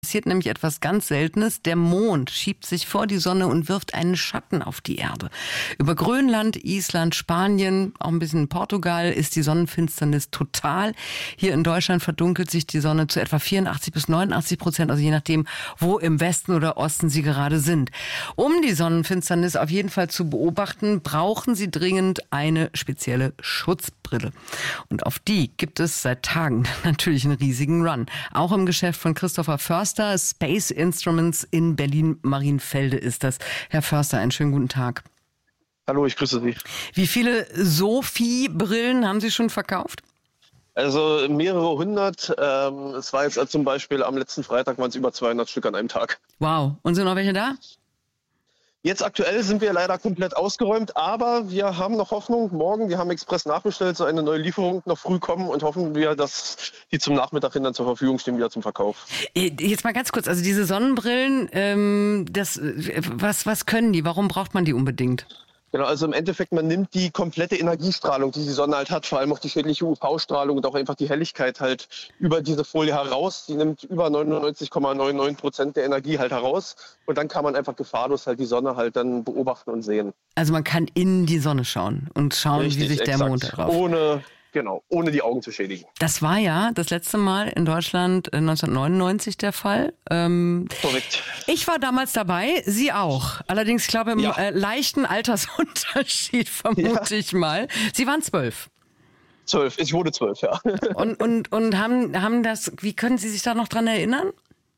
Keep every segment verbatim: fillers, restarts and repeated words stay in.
Passiert nämlich etwas ganz Seltenes. Der Mond schiebt sich vor die Sonne und wirft einen Schatten auf die Erde. Über Grönland, Island, Spanien, auch ein bisschen Portugal ist die Sonnenfinsternis total. Hier in Deutschland verdunkelt sich die Sonne zu etwa vierundachtzig bis neunundachtzig Prozent, also je nachdem, wo im Westen oder Osten Sie gerade sind. Um die Sonnenfinsternis auf jeden Fall zu beobachten, brauchen Sie dringend eine spezielle Schutzbrille. Und auf die gibt es seit Tagen natürlich einen riesigen Run. Auch im Geschäft von Christopher Förster. Space Instruments in Berlin-Marienfelde ist das. Herr Förster, einen schönen guten Tag. Hallo, ich grüße Sie. Wie viele Sophie-Brillen haben Sie schon verkauft? Also mehrere hundert. Ähm, es war jetzt zum Beispiel am letzten Freitag waren es über zweihundert Stück an einem Tag. Wow. Und sind noch welche da? Jetzt aktuell sind wir leider komplett ausgeräumt, aber wir haben noch Hoffnung. Morgen, wir haben express nachbestellt, so eine neue Lieferung noch früh kommen und hoffen wir, dass die zum Nachmittag hin dann zur Verfügung stehen, wieder zum Verkauf. Jetzt mal ganz kurz, also diese Sonnenbrillen, ähm, das, was, was können die? Warum braucht man die unbedingt? Genau, also im Endeffekt, man nimmt die komplette Energiestrahlung, die die Sonne halt hat, vor allem auch die schädliche U V-Strahlung und auch einfach die Helligkeit halt über diese Folie heraus. Die nimmt über neunundneunzig Komma neunundneunzig Prozent der Energie halt heraus und dann kann man einfach gefahrlos halt die Sonne halt dann beobachten und sehen. Also man kann in die Sonne schauen und schauen, Richtig, wie sich der exakt. Mond darauf... Ohne... Genau, ohne die Augen zu schädigen. Das war ja das letzte Mal in Deutschland neunzehnhundertneunundneunzig der Fall. Ähm, Korrekt. Ich war damals dabei, Sie auch. Allerdings, ich glaube, im Ja. äh, leichten Altersunterschied, vermute Ja. ich mal. Sie waren zwölf. Zwölf, ich wurde zwölf, ja. Und, und, und haben, haben das, wie können Sie sich da noch dran erinnern?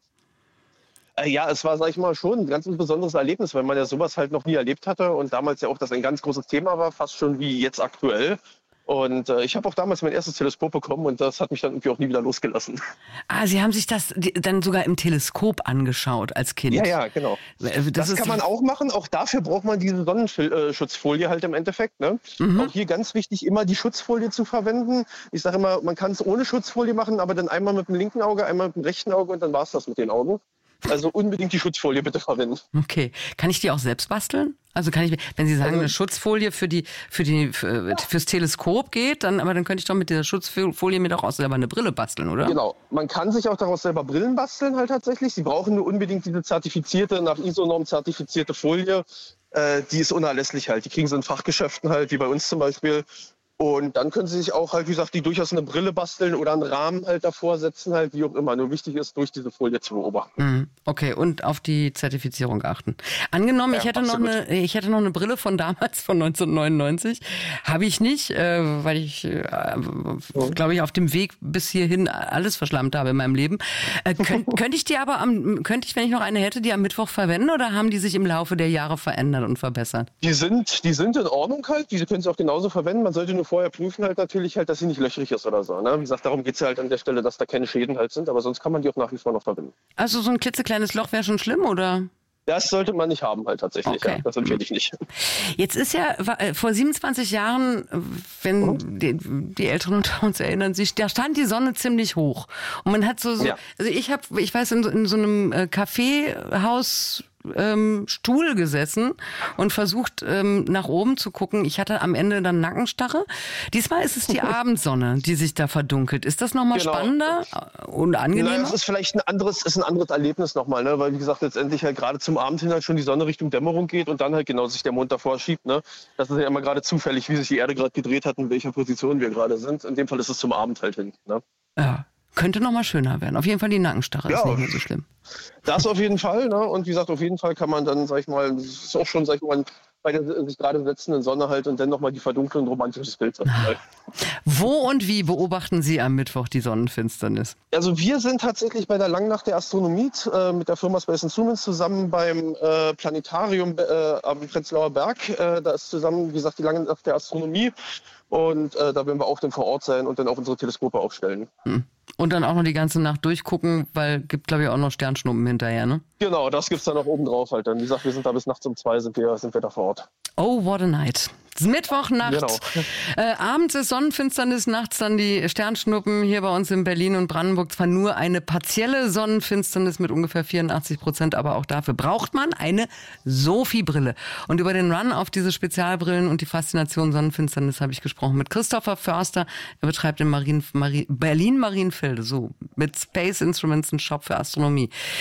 Äh, Ja, es war, sag ich mal, schon ein ganz besonderes Erlebnis, weil man ja sowas halt noch nie erlebt hatte und damals ja auch das ein ganz großes Thema war, fast schon wie jetzt aktuell. Und äh, ich habe auch damals mein erstes Teleskop bekommen und das hat mich dann irgendwie auch nie wieder losgelassen. Ah, Sie haben sich das die- dann sogar im Teleskop angeschaut als Kind. Ja, ja, genau. Das, Das, ist kann man auch machen. Auch dafür braucht man diese Sonnenschutzfolie halt im Endeffekt. Ne? Mhm. Auch hier ganz wichtig, immer die Schutzfolie zu verwenden. Ich sage immer, man kann es ohne Schutzfolie machen, aber dann einmal mit dem linken Auge, einmal mit dem rechten Auge und dann war es das mit den Augen. Also unbedingt die Schutzfolie bitte verwenden. Okay. Kann ich die auch selbst basteln? Also kann ich, wenn Sie sagen, Also- eine Schutzfolie für die, für die, für, fürs Teleskop geht, dann, aber dann könnte ich doch mit dieser Schutzfolie mir doch auch selber eine Brille basteln, oder? Genau. Man kann sich auch daraus selber Brillen basteln halt tatsächlich. Sie brauchen nur unbedingt diese zertifizierte, nach I S O-Norm zertifizierte Folie. Äh, die ist unerlässlich halt. Die kriegen Sie in Fachgeschäften halt, wie bei uns zum Beispiel. Und dann können Sie sich auch halt, wie gesagt, die durchaus eine Brille basteln oder einen Rahmen halt davor setzen halt, wie auch immer. Nur wichtig ist, durch diese Folie zu beobachten. Mhm. Okay, und auf die Zertifizierung achten. Angenommen, Ja, ich hätte noch absolut. eine, ich hätte noch eine Brille von damals, von neunzehnhundertneunundneunzig. Habe ich nicht, äh, weil ich, äh, glaube ich, auf dem Weg bis hierhin alles verschlammt habe in meinem Leben. Äh, könnt, könnte ich die aber am, könnte ich, wenn ich noch eine hätte, die am Mittwoch verwenden oder haben die sich im Laufe der Jahre verändert und verbessert? Die sind, die sind in Ordnung halt. Die können Sie auch genauso verwenden. Man sollte nur vorher prüfen halt natürlich halt, dass sie nicht löchrig ist oder so. Ne? Wie gesagt, darum geht es ja halt an der Stelle, dass da keine Schäden halt sind. Aber sonst kann man die auch nach wie vor noch verwenden. Also so ein klitzekleines Loch wäre schon schlimm, oder? Das sollte man nicht haben halt tatsächlich. Okay. Ja. Das empfehle ich nicht. Jetzt ist ja wa- äh, vor siebenundzwanzig Jahren, äh, wenn die, die Älteren unter uns erinnern sich, da stand die Sonne ziemlich hoch. Und man hat so, so Ja. also ich habe, ich weiß, in, so- in so einem äh, Kaffeehaus ähm, Stuhl gesessen und versucht ähm, nach oben zu gucken. Ich hatte am Ende dann Nackenstarre. Diesmal ist es die Abendsonne, die sich da verdunkelt. Ist das nochmal Genau. spannender und Na, angenehmer? es ist vielleicht ein anderes, ist ein anderes Erlebnis nochmal, ne? Weil wie gesagt, letztendlich halt gerade zum Abend hin halt schon die Sonne Richtung Dämmerung geht und dann halt genau sich der Mond davor schiebt. Ne? Das ist ja immer gerade zufällig, wie sich die Erde gerade gedreht hat und in welcher Position wir gerade sind. In dem Fall ist es zum Abend halt hin. Ne? Ja, könnte nochmal schöner werden. Auf jeden Fall die Nackenstarre ist Ja. nicht mehr so schlimm. Das auf jeden Fall. Ne? Und wie gesagt, auf jeden Fall kann man dann, sag ich mal, das ist auch schon, sag ich mal, bei der sich gerade setzenden Sonne halt und dann nochmal die Verdunklung, ein romantisches Bild. Sag ich mal. Wo und wie beobachten Sie am Mittwoch die Sonnenfinsternis? Also wir sind tatsächlich bei der Langnacht der Astronomie äh, mit der Firma Space Instruments zusammen beim äh, Planetarium äh, am Prenzlauer Berg. Äh, da ist zusammen, wie gesagt, die Langnacht der Astronomie. Und äh, da werden wir auch dann vor Ort sein und dann auch unsere Teleskope aufstellen. Hm. Und dann auch noch die ganze Nacht durchgucken, weil gibt, glaube ich, auch noch Sternschnuppen hinterher, ne? Genau, das gibt's dann noch oben drauf halt. Dann, wie gesagt, wir sind da bis nachts um zwei sind wir, sind wir da vor Ort. Oh, what a night. Mittwochnacht. Genau. Äh, abends ist Sonnenfinsternis, nachts dann die Sternschnuppen. Hier bei uns in Berlin und Brandenburg zwar nur eine partielle Sonnenfinsternis mit ungefähr vierundachtzig Prozent, aber auch dafür braucht man eine Sophie-Brille. Und über den Run auf diese Spezialbrillen und die Faszination Sonnenfinsternis habe ich gesprochen mit Christopher Förster. Er betreibt in Marien, Marie, Berlin-Marienfelde so mit Space Instruments einen Shop für Astronomie.